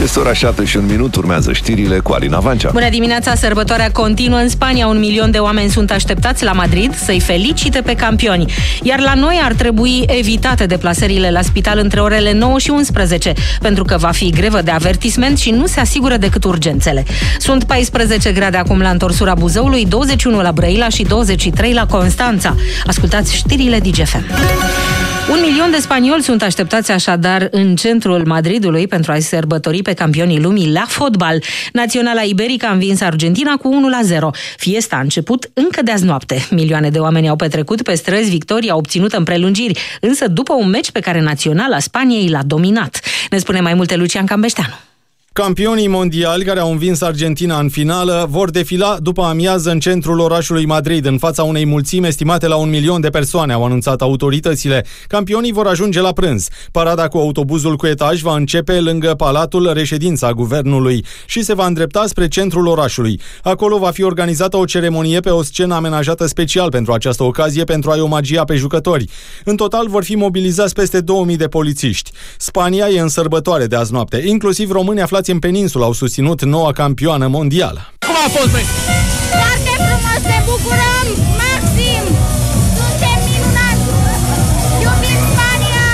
Este ora 7:01, urmează știrile cu Alina Vancea. Bună dimineața, sărbătoarea continuă în Spania. 1 milion de oameni sunt așteptați la Madrid să-i felicite pe campioni. Iar la noi ar trebui evitate deplasările la spital între orele 9 și 11, pentru că va fi grevă de avertisment și nu se asigură decât urgențele. Sunt 14 grade acum la întorsura Buzăului, 21 la Brăila și 23 la Constanța. Ascultați știrile DGFM. 1 milion de spanioli sunt așteptați așadar în centrul Madridului pentru a-i sărbători pe campionii lumii la fotbal. Naționala iberică a învins Argentina cu 1-0. Fiesta a început încă de azi noapte. Milioane de oameni au petrecut pe străzi victoria obținută în prelungiri, însă după un meci pe care Naționala Spaniei l-a dominat. Ne spune mai multe Lucian Cambeșteanu. Campionii mondiali care au învins Argentina în finală vor defila după amiază în centrul orașului Madrid, în fața unei mulțimi estimate la 1 milion de persoane, au anunțat autoritățile. Campionii vor ajunge la prânz. Parada cu autobuzul cu etaj va începe lângă Palatul, reședința guvernului, și se va îndrepta spre centrul orașului. Acolo va fi organizată o ceremonie pe o scenă amenajată special pentru această ocazie, pentru a-i omagia pe jucători. În total vor fi mobilizați peste 2000 de polițiști. Spania e în sărbătoare de azi noapte, inclusiv români aflați în peninsulă au susținut noua campioană mondială. Cum a fost, băi? Foarte frumos, ne bucurăm maxim! Suntem minunați! Iubim Spania!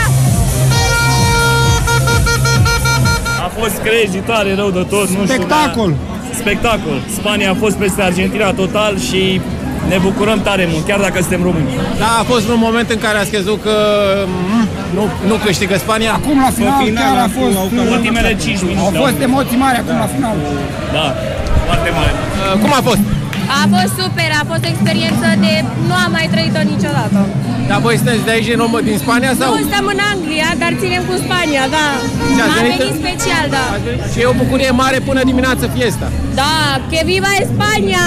A fost crazy, tare rău de tot, nu știu. Spectacol! Spania a fost peste Argentina total și ne bucurăm tare mult, chiar dacă suntem români. Da, a fost un moment în care ați crezut că nu câștigă Spania. Acum la final chiar a fost... Ultimele 5 minute. Au fost emoții mari acum la final. Da, foarte mare. Cum a fost? A fost super, a fost o experiență de... nu am mai trăit-o niciodată. Dar voi sunteți de aici, din Spania sau? Nu, stăm în Anglia, dar ținem cu Spania, da. Am venit special, da. Și e o bucurie mare până dimineață fiesta. Da, que viva Spania!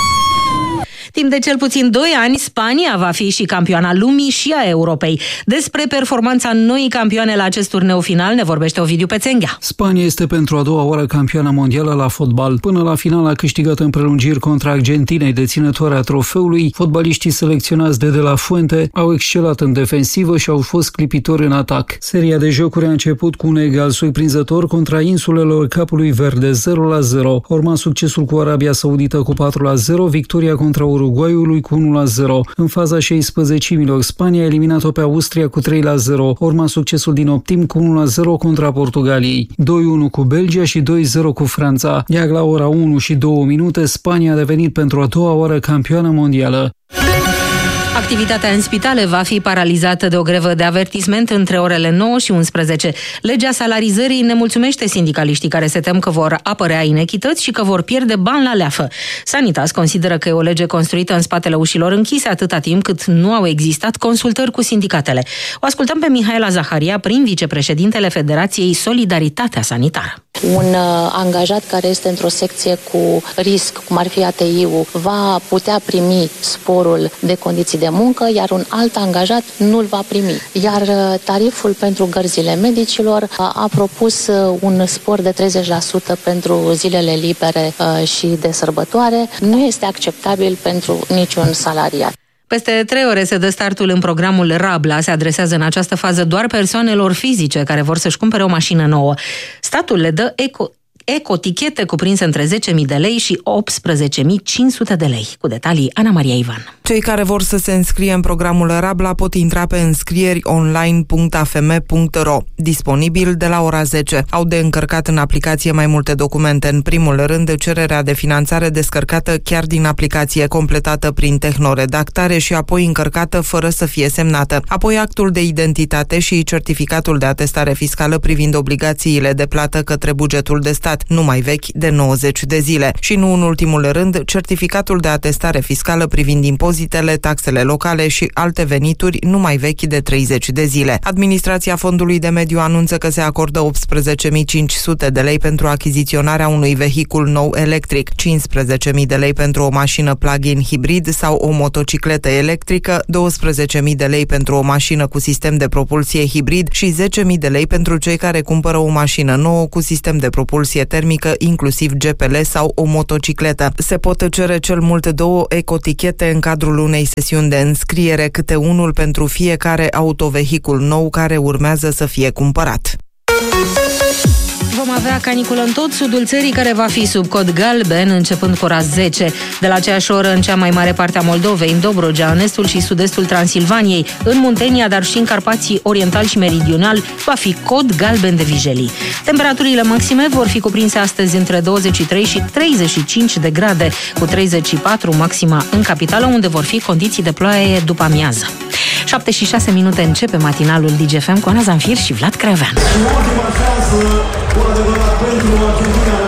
Timp de cel puțin 2 ani, Spania va fi și campioana lumii și a Europei. Despre performanța noii campioane la acest turneu final ne vorbește Ovidiu Pețenghea. Spania este pentru a doua oară campioana mondială la fotbal. Până la final a câștigat în prelungiri contra Argentinei, deținătoarea trofeului. Fotbaliștii selecționați de la Fuente au excelat în defensivă și au fost clipitori în atac. Seria de jocuri a început cu un egal surprinzător contra insulelor Capului Verde 0-0. Urma succesul cu Arabia Saudită cu 4-0, victoria contra Uruguayului cu 1-0. În faza 16-milor, Spania a eliminat-o pe Austria cu 3-0. Urma succesul din optim cu 1-0 contra Portugaliei, 2-1 cu Belgia și 2-0 cu Franța. Iar la ora 1 și 2 minute, Spania a devenit pentru a doua oară campioană mondială. Activitatea în spitale va fi paralizată de o grevă de avertisment între orele 9 și 11. Legea salarizării nemulțumește sindicaliștii care se tem că vor apărea inechități și că vor pierde bani la leafă. Sanitas consideră că e o lege construită în spatele ușilor închise atâta timp cât nu au existat consultări cu sindicatele. O ascultăm pe Mihaela Zaharia, prim vicepreședintele Federației Solidaritatea Sanitară. Un angajat care este într-o secție cu risc, cum ar fi ATI-ul, va putea primi sporul de condiții de muncă, iar un alt angajat nu-l va primi. Iar tariful pentru gărzile medicilor a propus un spor de 30% pentru zilele libere și de sărbătoare. Nu este acceptabil pentru niciun salariat. Peste 3 ore se dă startul în programul Rabla. Se adresează în această fază doar persoanelor fizice care vor să-și cumpere o mașină nouă. Statul le dă ecotichete cuprinse între 10.000 de lei și 18.500 de lei. Cu detalii, Ana Maria Ivan. Cei care vor să se înscrie în programul Rabla pot intra pe înscrierionline.afm.ro, disponibil de la ora 10. Au de încărcat în aplicație mai multe documente. În primul rând, cererea de finanțare descărcată chiar din aplicație, completată prin tehnoredactare și apoi încărcată fără să fie semnată. Apoi actul de identitate și certificatul de atestare fiscală privind obligațiile de plată către bugetul de stat, nu mai vechi de 90 de zile. Și nu în ultimul rând, certificatul de atestare fiscală privind impozitele, taxele locale și alte venituri nu mai vechi de 30 de zile. Administrația Fondului de Mediu anunță că se acordă 18.500 de lei pentru achiziționarea unui vehicul nou electric, 15.000 de lei pentru o mașină plug-in hibrid sau o motocicletă electrică, 12.000 de lei pentru o mașină cu sistem de propulsie hibrid și 10.000 de lei pentru cei care cumpără o mașină nouă cu sistem de propulsie termică, inclusiv GPL sau o motocicletă. Se pot cere cel mult 2 ecotichete în cadrul unei sesiuni de înscriere, câte unul pentru fiecare autovehicul nou care urmează să fie cumpărat. Vom avea caniculă în tot sudul țării, care va fi sub cod galben începând cu ora 10. De la aceeași oră, în cea mai mare parte a Moldovei, în Dobrogea, în estul și sud-estul Transilvaniei, în Muntenia, dar și în Carpații Oriental și Meridional, va fi cod galben de vijelii. Temperaturile maxime vor fi cuprinse astăzi între 23 și 35 de grade, cu 34 maxima în capitală, unde vor fi condiții de ploaie după amiază. 7:06 începe matinalul DGFM cu Ana Zanfir și Vlad Crevean.